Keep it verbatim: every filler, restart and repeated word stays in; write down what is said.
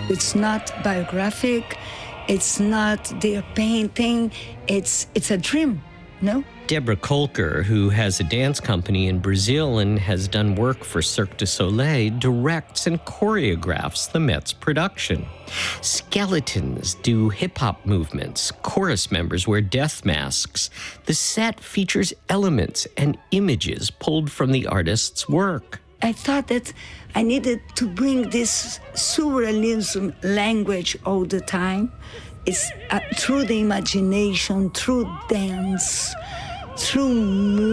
It's not biographic. It's not their painting. It's it's a dream, no? Deborah Kolker, who has a dance company in Brazil and has done work for Cirque du Soleil, directs and choreographs the Met's production. Skeletons do hip-hop movements. Chorus members wear death masks. The set features elements and images pulled from the artist's work. I thought that I needed to bring this surrealism language all the time. It's uh, through the imagination, through dance, through music.